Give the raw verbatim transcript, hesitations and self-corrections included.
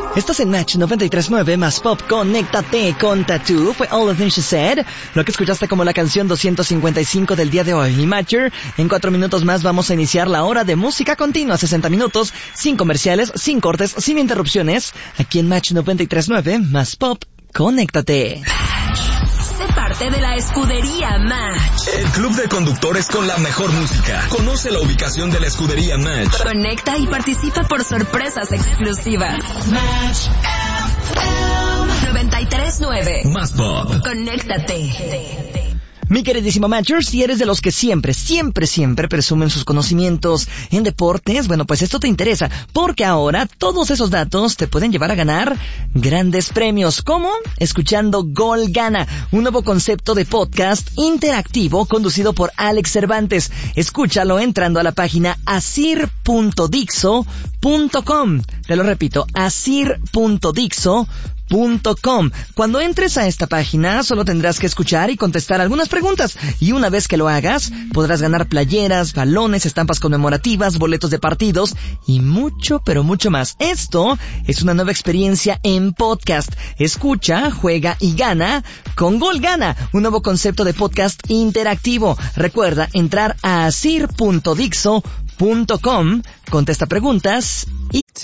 Estás en Match noventa y tres punto nueve más Pop. Conéctate con Tattoo. Fue All the Things She Said, lo que escuchaste como la canción doscientos cincuenta y cinco del día de hoy. Y Matcher, en cuatro minutos más vamos a iniciar la hora de música continua. sesenta minutos, sin comerciales, sin cortes, sin interrupciones. Aquí en Match noventa y tres punto nueve más Pop. Conéctate. Sé parte de la escudería Match. El club de conductores con la mejor música. Conoce la ubicación de la escudería Match. Conecta y participa por sorpresas exclusivas. Match noventa y tres punto nueve más Pop. Conéctate. Mi queridísimo Matcher, si eres de los que siempre, siempre, siempre presumen sus conocimientos en deportes, bueno, pues esto te interesa, porque ahora todos esos datos te pueden llevar a ganar grandes premios. ¿Cómo? Escuchando Gol Gana, un nuevo concepto de podcast interactivo conducido por Alex Cervantes. Escúchalo entrando a la página asir punto dixo punto com. Te lo repito, asir punto dixo punto com. Cuando entres a esta página, solo tendrás que escuchar y contestar algunas preguntas. Y una vez que lo hagas, podrás ganar playeras, balones, estampas conmemorativas, boletos de partidos y mucho, pero mucho más. Esto es una nueva experiencia en podcast. Escucha, juega y gana con Gol Gana, un nuevo concepto de podcast interactivo. Recuerda entrar a asir punto dixo punto com, contesta preguntas y